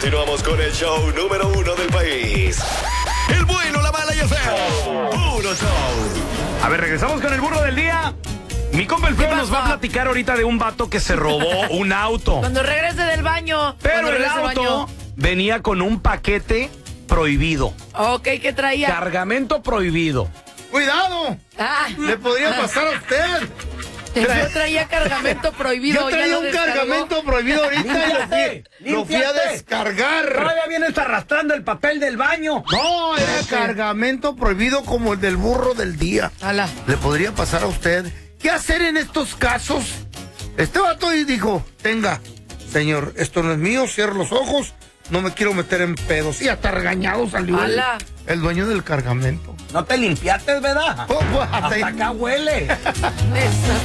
Continuamos con el show número 1 del país. El bueno, la mala y el feo. Puro show. A ver, regresamos con el burro del día. Mi compa el feo nos va a platicar ahorita de un vato que se robó un auto. Cuando regrese del baño. Pero el auto venía con un paquete prohibido. Ok, ¿qué traía? Cargamento prohibido. ¡Cuidado! Ah, Le podría pasar a usted. yo traía cargamento prohibido. Yo traía ya un lo descargó. cargamento prohibido ahorita y lo fui a descargar. Todavía vienes arrastrando el papel del baño. No, era cargamento prohibido como el del burro del día. Ala. Le podría pasar a usted. ¿Qué hacer en estos casos? Este vato y dijo, tenga, señor, esto no es mío, cierro los ojos, no me quiero meter en pedos. Y hasta regañado salió el dueño del cargamento. No te limpiaste, ¿verdad? Oh, pues, Hasta acá huele.